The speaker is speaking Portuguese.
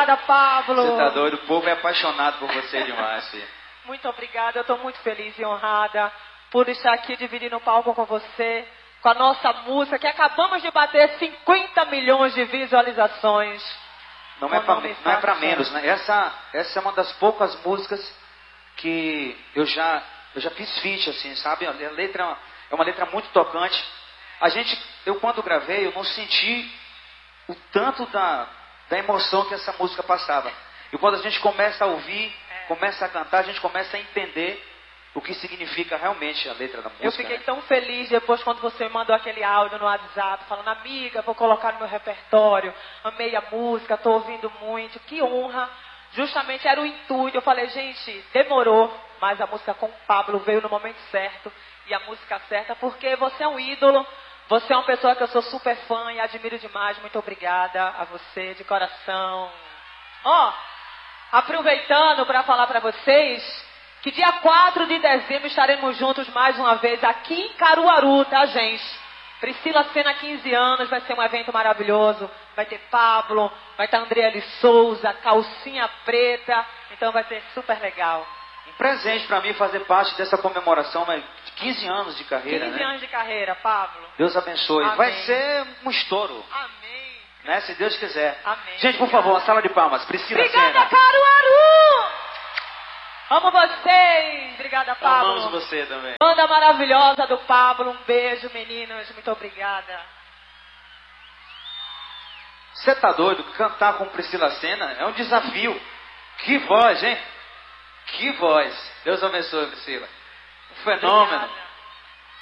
Obrigada, Pablo. Você tá doido? O povo é apaixonado por você demais, filho. Muito obrigada. Eu estou muito feliz e honrada por estar aqui dividindo o palco com você, com a nossa música, que acabamos de bater 50 milhões de visualizações. Não é pra menos, né? Essa é uma das poucas músicas que eu já fiz feat, assim, sabe? A letra é uma letra muito tocante. Eu quando gravei, eu não senti o tanto da emoção que essa música passava. E quando a gente começa a ouvir, começa a cantar, a gente começa a entender o que significa realmente a letra da música. Eu fiquei tão feliz depois quando você mandou aquele áudio no WhatsApp, falando, amiga, vou colocar no meu repertório, amei a música, estou ouvindo muito, que honra. Justamente era o intuito, eu falei, gente, demorou, mas a música com o Pablo veio no momento certo, e a música certa, porque você é um ídolo, você é uma pessoa que eu sou super fã e admiro demais, muito obrigada a você, de coração. Aproveitando para falar para vocês, que dia 4 de dezembro estaremos juntos mais uma vez aqui em Caruaru, tá, gente? Priscila Senna, 15 anos, vai ser um evento maravilhoso. Vai ter Pablo, vai estar Andriele Souza, Calcinha Preta, então vai ser super legal. Um presente para mim fazer parte dessa comemoração de 15 anos de carreira, 15 anos de carreira, Pablo. Deus abençoe. Amém. Vai ser um estouro. Amém. Né? Se Deus quiser. Amém. Gente, por favor, uma sala de palmas. Priscila Obrigada, Senna. Caruaru! Amo vocês. Obrigada, Pablo. Amamos você também. Banda maravilhosa do Pablo. Um beijo, meninos. Muito obrigada. Você tá doido? Cantar com Priscila Senna é um desafio. Que voz, hein? Que voz. Deus abençoe, Priscila. Um fenômeno. Obrigada.